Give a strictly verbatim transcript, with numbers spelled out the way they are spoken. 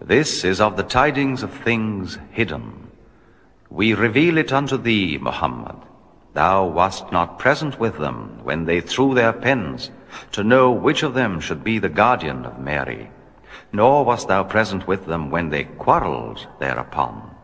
This is of the tidings of things hidden. We reveal it unto thee, Muhammad. Thou wast not present with them when they threw their pens, to know which of them should be the guardian of Mary. Nor wast thou present with them when they quarrelled thereupon.